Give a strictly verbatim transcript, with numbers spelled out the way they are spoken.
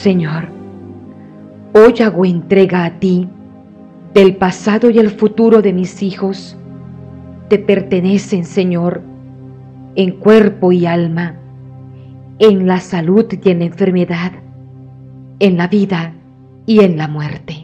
Señor, hoy hago entrega a ti del pasado y el futuro de mis hijos. Te pertenecen, Señor, en cuerpo y alma, en la salud y en la enfermedad, en la vida y en la muerte.